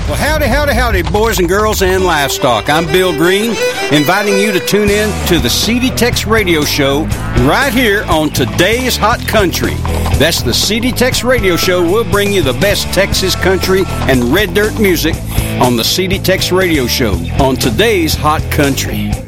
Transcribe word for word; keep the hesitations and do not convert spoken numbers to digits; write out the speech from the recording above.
Well, howdy, howdy, howdy, boys and girls and livestock. I'm Bill Green, inviting you to tune in to the C D Tex Radio Show right here on Today's Hot Country. That's the C D Tex Radio Show. We'll bring you the best Texas country and red dirt music on the C D Tex Radio Show on Today's Hot Country.